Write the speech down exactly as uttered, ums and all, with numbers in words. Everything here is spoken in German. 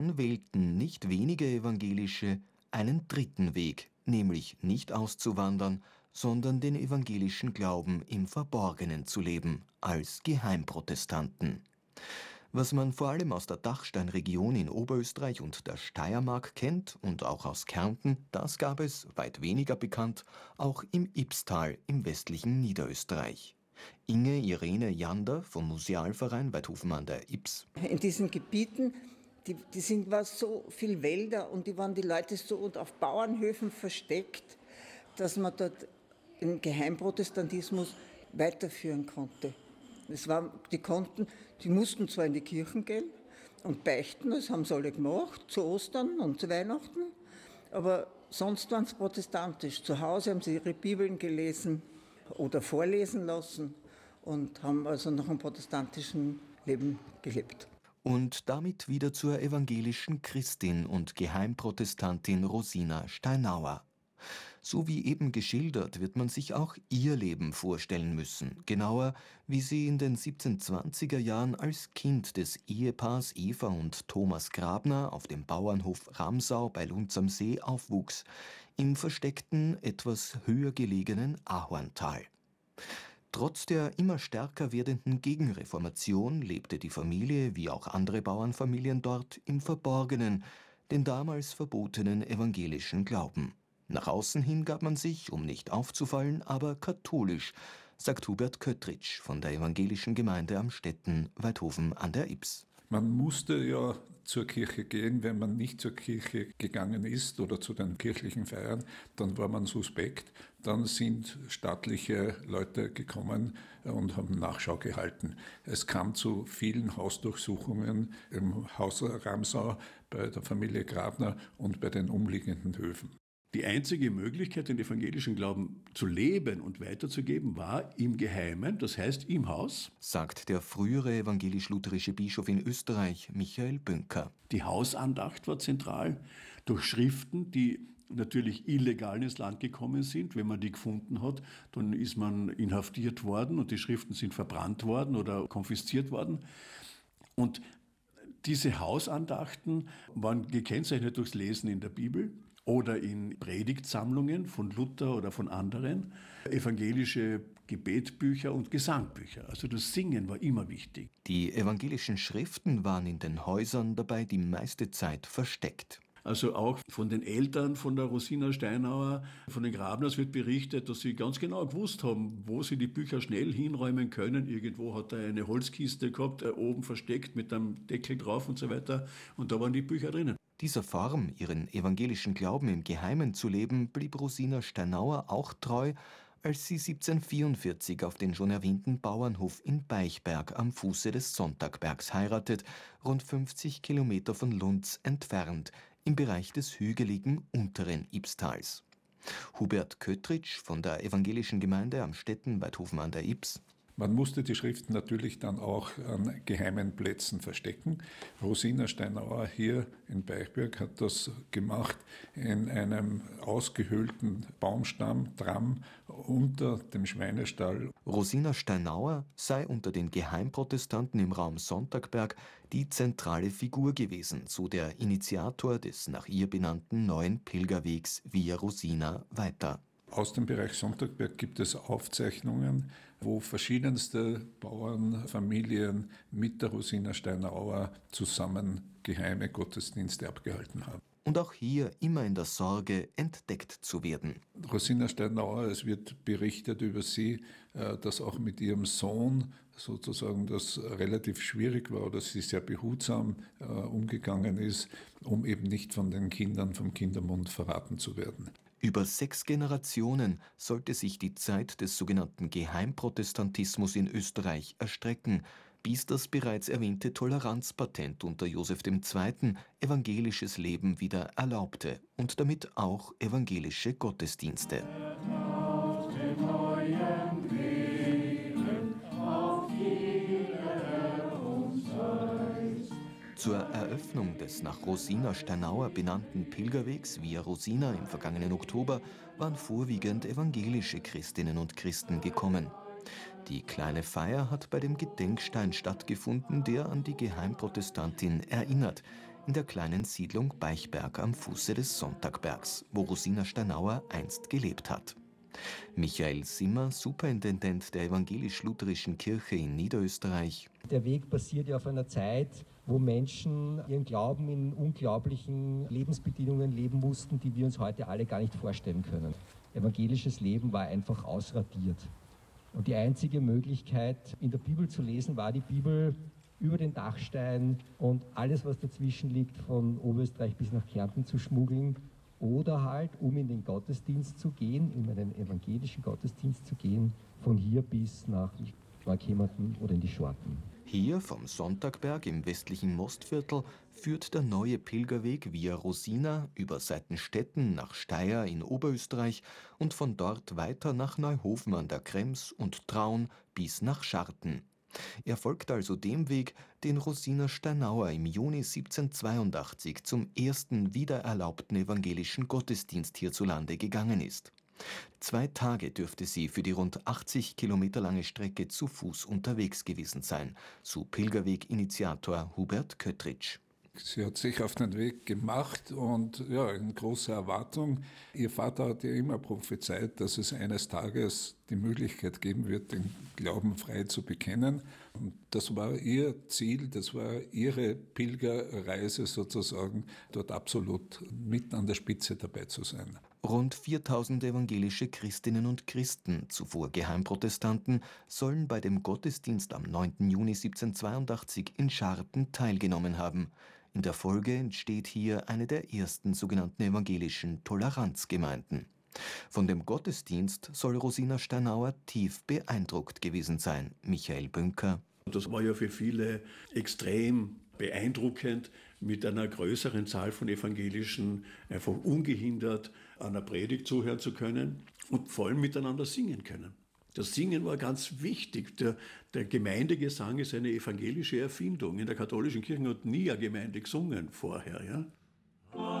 wählten nicht wenige Evangelische einen dritten Weg, nämlich nicht auszuwandern, sondern den evangelischen Glauben im Verborgenen zu leben, als Geheimprotestanten. Was man vor allem aus der Dachsteinregion in Oberösterreich und der Steiermark kennt und auch aus Kärnten, das gab es, weit weniger bekannt, auch im Ybbstal im westlichen Niederösterreich. Inge Irene Jander vom Musealverein Weithofen an der Ybbs. In diesen Gebieten, die, die sind war so viel Wälder und die waren die Leute so und auf Bauernhöfen versteckt, dass man dort den Geheimprotestantismus weiterführen konnte. Es war, die konnten, die mussten zwar in die Kirchen gehen und beichten, das haben sie alle gemacht, zu Ostern und zu Weihnachten, aber sonst waren sie protestantisch. Zu Hause haben sie ihre Bibeln gelesen oder vorlesen lassen und haben also nach einem protestantischen Leben gelebt. Und damit wieder zur evangelischen Christin und Geheimprotestantin Rosina Steinauer. So wie eben geschildert, wird man sich auch ihr Leben vorstellen müssen. Genauer, wie sie in den siebzehnhundertzwanziger Jahren als Kind des Ehepaars Eva und Thomas Grabner auf dem Bauernhof Ramsau bei Lunz am See aufwuchs, im versteckten, etwas höher gelegenen Ahorntal. Trotz der immer stärker werdenden Gegenreformation lebte die Familie, wie auch andere Bauernfamilien dort, im Verborgenen, den damals verbotenen evangelischen Glauben. Nach außen hin gab man sich, um nicht aufzufallen, aber katholisch, sagt Hubert Köttritsch von der evangelischen Gemeinde am Stetten Weithofen an der Ybbs. Man musste ja zur Kirche gehen. Wenn man nicht zur Kirche gegangen ist oder zu den kirchlichen Feiern, dann war man suspekt. Dann sind staatliche Leute gekommen und haben Nachschau gehalten. Es kam zu vielen Hausdurchsuchungen im Haus Ramsau, bei der Familie Grabner und bei den umliegenden Höfen. Die einzige Möglichkeit, den evangelischen Glauben zu leben und weiterzugeben, war im Geheimen, das heißt im Haus, sagt der frühere evangelisch-lutherische Bischof in Österreich, Michael Bünker. Die Hausandacht war zentral, durch Schriften, die natürlich illegal ins Land gekommen sind. Wenn man die gefunden hat, dann ist man inhaftiert worden und die Schriften sind verbrannt worden oder konfisziert worden. Und diese Hausandachten waren gekennzeichnet durchs Lesen in der Bibel oder in Predigtsammlungen von Luther oder von anderen, evangelische Gebetbücher und Gesangbücher. Also das Singen war immer wichtig. Die evangelischen Schriften waren in den Häusern dabei die meiste Zeit versteckt. Also auch von den Eltern von der Rosina Steinauer, von den Grabners wird berichtet, dass sie ganz genau gewusst haben, wo sie die Bücher schnell hinräumen können. Irgendwo hat er eine Holzkiste gehabt, oben versteckt mit einem Deckel drauf und so weiter. Und da waren die Bücher drinnen. Dieser Form, ihren evangelischen Glauben im Geheimen zu leben, blieb Rosina Steinauer auch treu, als sie siebzehnhundertvierundvierzig auf den schon erwähnten Bauernhof in Beichberg am Fuße des Sonntagbergs heiratet, rund fünfzig Kilometer von Lunz entfernt, im Bereich des hügeligen unteren Ybbstals. Hubert Köttritsch von der evangelischen Gemeinde am Stetten Weithofen an der Ybbs. Man musste die Schriften natürlich dann auch an geheimen Plätzen verstecken. Rosina Steinauer hier in Beichberg hat das gemacht in einem ausgehöhlten Baumstamm, Tramm, unter dem Schweinestall. Rosina Steinauer sei unter den Geheimprotestanten im Raum Sonntagberg die zentrale Figur gewesen, so der Initiator des nach ihr benannten neuen Pilgerwegs Via Rosina weiter. Aus dem Bereich Sonntagberg gibt es Aufzeichnungen, wo verschiedenste Bauernfamilien mit der Rosina Steinauer zusammen geheime Gottesdienste abgehalten haben. Und auch hier immer in der Sorge, entdeckt zu werden. Rosina Steinauer, es wird berichtet über sie, dass auch mit ihrem Sohn sozusagen das relativ schwierig war oder sie sehr behutsam umgegangen ist, um eben nicht von den Kindern vom Kindermund verraten zu werden. Über sechs Generationen sollte sich die Zeit des sogenannten Geheimprotestantismus in Österreich erstrecken, bis das bereits erwähnte Toleranzpatent unter Joseph der Zweite evangelisches Leben wieder erlaubte und damit auch evangelische Gottesdienste. Auf dem neuen Leben, auf jeder Umseits. Zur Eröffnung des nach Rosina Steinauer benannten Pilgerwegs Via Rosina im vergangenen Oktober waren vorwiegend evangelische Christinnen und Christen gekommen. Die kleine Feier hat bei dem Gedenkstein stattgefunden, der an die Geheimprotestantin erinnert. in der kleinen Siedlung Beichberg am Fuße des Sonntagbergs, wo Rosina Steinauer einst gelebt hat. Michael Simmer, Superintendent der evangelisch-lutherischen Kirche in Niederösterreich. Der Weg basiert ja auf einer Zeit, wo Menschen ihren Glauben in unglaublichen Lebensbedingungen leben mussten, die wir uns heute alle gar nicht vorstellen können. Evangelisches Leben war einfach ausradiert. Und die einzige Möglichkeit, in der Bibel zu lesen, war die Bibel über den Dachstein und alles, was dazwischen liegt, von Oberösterreich bis nach Kärnten zu schmuggeln. Oder halt, um in den Gottesdienst zu gehen, in einen evangelischen Gottesdienst zu gehen, von hier bis nach Schwarkhemerten oder in die Schorten. Hier vom Sonntagberg im westlichen Mostviertel führt der neue Pilgerweg via Rosina über Seitenstetten nach Steyr in Oberösterreich und von dort weiter nach Neuhofen an der Krems und Traun bis nach Scharten. Er folgt also dem Weg, den Rosina Steinauer im Juni siebzehnhundertzweiundachtzig zum ersten wiedererlaubten evangelischen Gottesdienst hierzulande gegangen ist. Zwei Tage dürfte sie für die rund achtzig Kilometer lange Strecke zu Fuß unterwegs gewesen sein, so Pilgerweg-Initiator Hubert Köttritsch. Sie hat sich auf den Weg gemacht und ja, in großer Erwartung. Ihr Vater hat ja immer prophezeit, dass es eines Tages die Möglichkeit geben wird, den Glauben frei zu bekennen. Und das war ihr Ziel, das war ihre Pilgerreise sozusagen, dort absolut mitten an der Spitze dabei zu sein. Rund viertausend evangelische Christinnen und Christen, zuvor Geheimprotestanten, sollen bei dem Gottesdienst am neunten Juni siebzehnhundertzweiundachtzig in Scharten teilgenommen haben. In der Folge entsteht hier eine der ersten sogenannten evangelischen Toleranzgemeinden. Von dem Gottesdienst soll Rosina Steinauer tief beeindruckt gewesen sein. Michael Bünker. Das war ja für viele extrem beeindruckend, mit einer größeren Zahl von Evangelischen einfach ungehindert einer Predigt zuhören zu können und vor allem miteinander singen können. Das Singen war ganz wichtig. Der, der Gemeindegesang ist eine evangelische Erfindung. In der katholischen Kirche hat nie eine Gemeinde gesungen vorher. Ja?